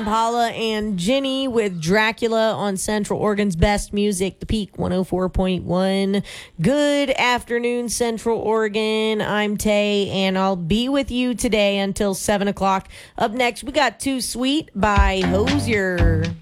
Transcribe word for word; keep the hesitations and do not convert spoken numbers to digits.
Paula and Jenny with Dracula on Central Oregon's best music, The Peak one oh four point one. Good afternoon, Central Oregon. I'm Tay, and I'll be with you today until seven o'clock. Up next, we got Too Sweet by Hosier.